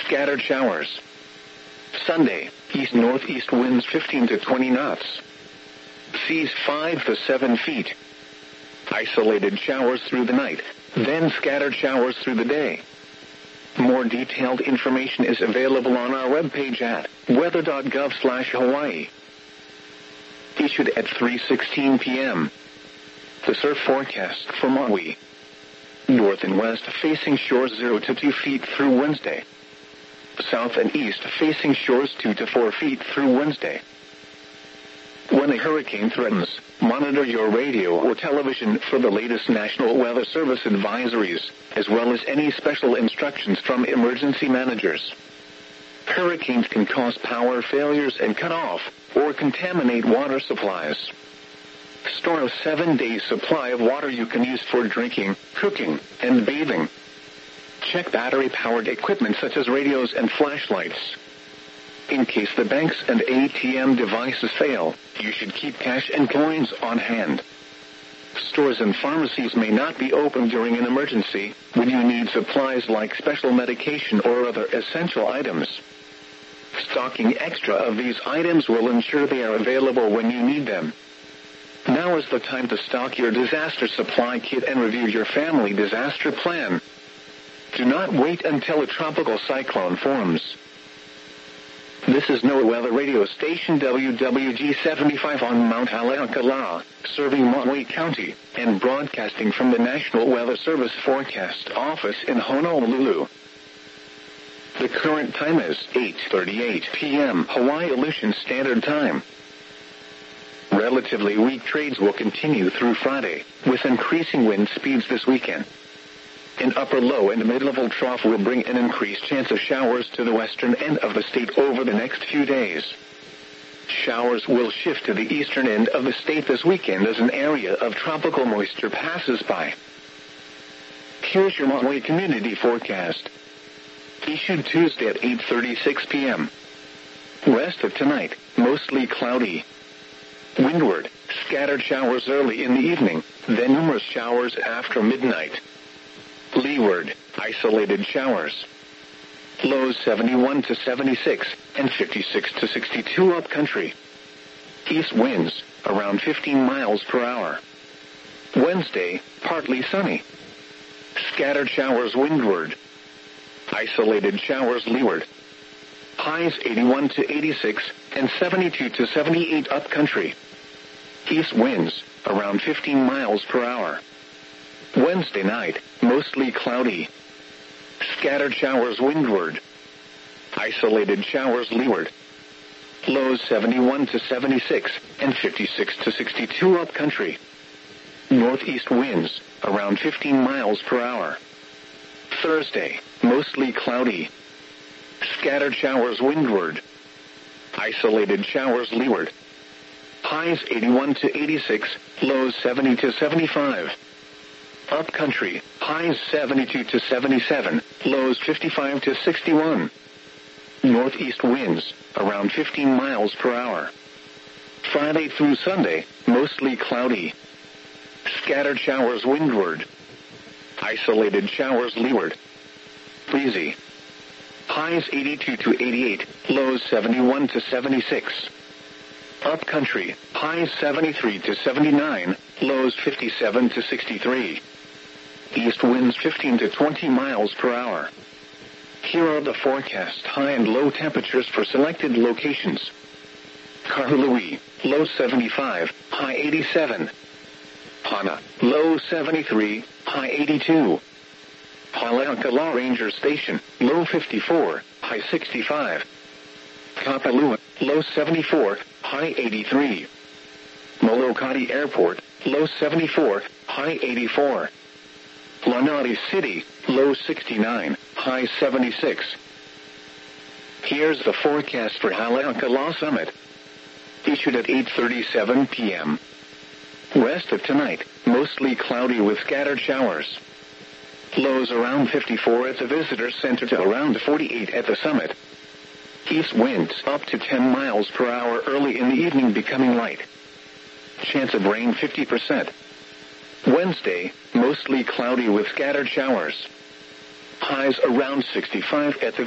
scattered showers. Sunday, east-northeast winds 15 to 20 knots. Seas 5 to 7 feet. Isolated showers through the night, then scattered showers through the day. More detailed information is available on our webpage at weather.gov/Hawaii. Issued at 3:16 p.m. The surf forecast for Maui. North and west facing shores 0 to 2 feet through Wednesday. South and east facing shores 2 to 4 feet through Wednesday. When a hurricane threatens, monitor your radio or television for the latest National Weather Service advisories, as well as any special instructions from emergency managers. Hurricanes can cause power failures and cut off or contaminate water supplies. Store a 7-day supply of water you can use for drinking, cooking, and bathing. Check battery-powered equipment such as radios and flashlights. In case the banks and ATM devices fail, you should keep cash and coins on hand. Stores and pharmacies may not be open during an emergency when you need supplies like special medication or other essential items. Stocking extra of these items will ensure they are available when you need them. Now is the time to stock your disaster supply kit and review your family disaster plan. Do not wait until a tropical cyclone forms. This is NOAA Weather Radio Station WWG-75 on Mount Haleakala, serving Maui County, and broadcasting from the National Weather Service Forecast Office in Honolulu. The current time is 8:38 p.m. Hawaii Aleutian Standard Time. Relatively weak trades will continue through Friday, with increasing wind speeds this weekend. An upper low and mid-level trough will bring an increased chance of showers to the western end of the state over the next few days. Showers will shift to the eastern end of the state this weekend as an area of tropical moisture passes by. Here's your Maui community forecast. Issued Tuesday at 8:36 p.m. Rest of tonight, mostly cloudy. Windward, scattered showers early in the evening, then numerous showers after midnight. Leeward, isolated showers. Lows 71 to 76 and 56 to 62 upcountry. East winds, around 15 miles per hour. Wednesday, partly sunny. Scattered showers windward. Isolated showers leeward. Highs 81 to 86 and 72 to 78 upcountry. East winds, around 15 miles per hour. Wednesday night, mostly cloudy. Scattered showers windward. Isolated showers leeward. Lows 71 to 76 and 56 to 62 upcountry. Northeast winds, around 15 miles per hour. Thursday, mostly cloudy. Scattered showers windward. Isolated showers leeward. Highs 81 to 86, lows 70 to 75. Upcountry, highs 72 to 77, lows 55 to 61. Northeast winds, around 15 miles per hour. Friday through Sunday, mostly cloudy. Scattered showers windward. Isolated showers leeward. Breezy. Highs 82 to 88, lows 71 to 76. Upcountry, highs 73 to 79, lows 57 to 63. East winds 15 to 20 miles per hour. Here are the forecast high and low temperatures for selected locations. Kahului, low 75, high 87. Hana, low 73, high 82. Haleakala Ranger Station, low 54, high 65. Kapalua, low 74, high 83. Molokai Airport, low 74, high 84. Lanai City, low 69, high 76. Here's the forecast for Haleakala Summit. Issued at 8:37 p.m. Rest of tonight, mostly cloudy with scattered showers. Lows around 54 at the Visitor Center to around 48 at the summit. East winds up to 10 miles per hour early in the evening, becoming light. Chance of rain 50%. Wednesday, mostly cloudy with scattered showers. Highs around 65 at the